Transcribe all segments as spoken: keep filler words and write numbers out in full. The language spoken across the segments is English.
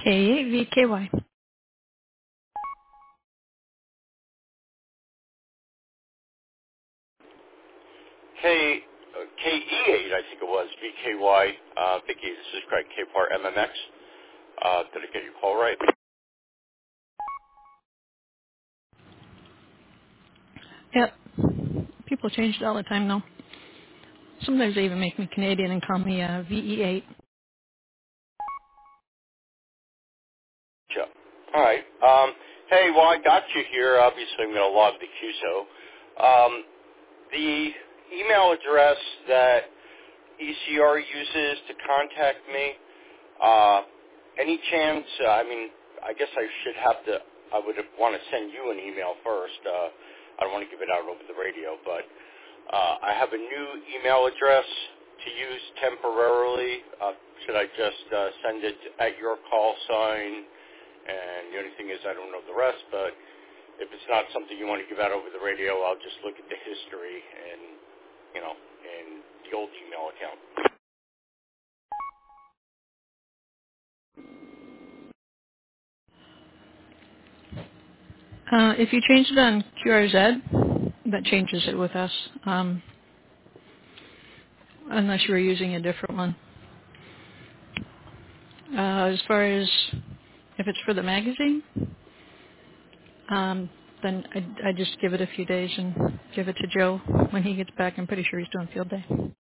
K eight V K Y. K, uh, K E eight, I think it was, V K Y. Uh, Vicky, this is Craig, K four M M X. Uh, did I get your call right? Yep. People change it all the time, though. Sometimes they even make me Canadian and call me uh, V E eight. Sure. All right. Um, hey, well, I got you here. Obviously, I'm going to log the Q S O. Um, the email address that E C R uses to contact me, uh, any chance, uh, I mean, I guess I should have to, I would want to send you an email first. Uh, I don't want to give it out over the radio, but Uh, I have a new email address to use temporarily. Uh, should I just uh, send it at your call sign? And the only thing is I don't know the rest, but if it's not something you want to give out over the radio, I'll just look at the history and, you know, in the old email account. Uh, if you change it on Q R Z, that changes it with us, um, unless you were using a different one. Uh, as far as if it's for the magazine, um, then I, I just give it a few days and give it to Joe when he gets back. I'm pretty sure he's doing field day.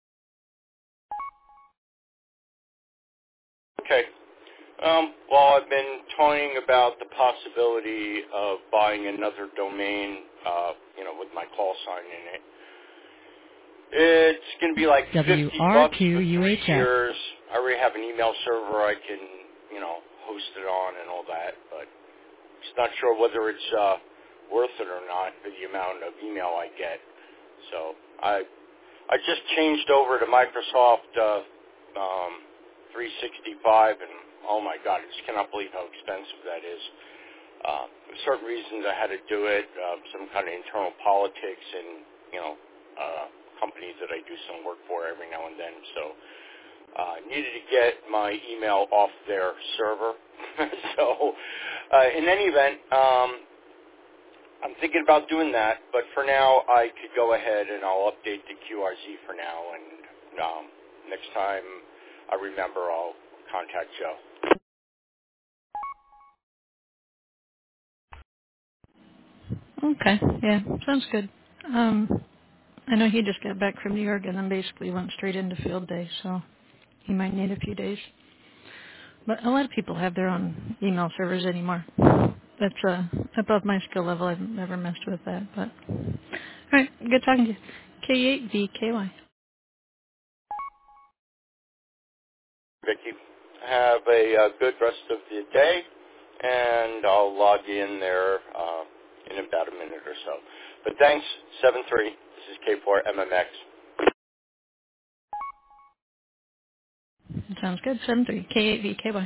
Okay. Um, well, I've been toying about the possibility of buying another domain, uh, you know, with my call sign in it. It's going to be like fifty bucks for three W R two U H F. years. I already have an email server I can, you know, host it on and all that, but just not sure whether it's uh, worth it or not for the amount of email I get. So I I just changed over to Microsoft uh, um, three sixty-five, and oh my God, I just cannot believe how expensive that is. Uh, for certain reasons I had to do it, uh, some kind of internal politics and, you know, uh, companies that I do some work for every now and then. So uh, I needed to get my email off their server. so uh, in any event, um, I'm thinking about doing that. But for now, I could go ahead and I'll update the Q R Z for now. And um, next time I remember, I'll contact Joe. Okay, yeah, sounds good. Um, I know he just got back from New York and then basically went straight into field day, so he might need a few days. But a lot of people have their own email servers anymore. That's uh, above my skill level. I've never messed with that. But all right, good talking to you. K eight V K Y. Vicki, have a uh, good rest of the day, and I'll log in there uh, in about a minute or so. But thanks, seven three. This is K four M M X. Sounds good. Seven three K eight V K Y.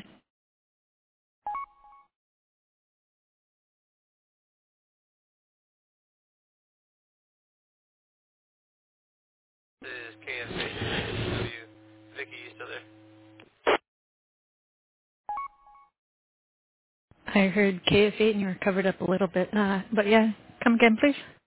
This is K F H W. Vicky, you still there? I heard K F eight and you were covered up a little bit. Uh, but yeah, come again, please.